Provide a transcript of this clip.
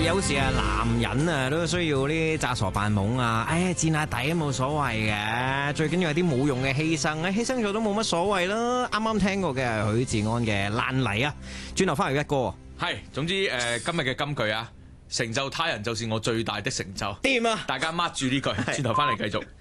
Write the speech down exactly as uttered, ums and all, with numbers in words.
有時啊，男人啊都需要啲詐傻扮懵啊，哎呀墊下底都冇所謂嘅，最緊要係啲冇用嘅犧牲，哎犧牲咗都冇乜所謂啦。啱啱聽過嘅係許志安嘅爛泥啊，轉頭翻嚟一哥， 係，總之誒、呃、今日嘅金句啊，成就他人就是我最大的成就。 掂啊！ 大家 mark 住呢句，轉頭翻嚟繼續。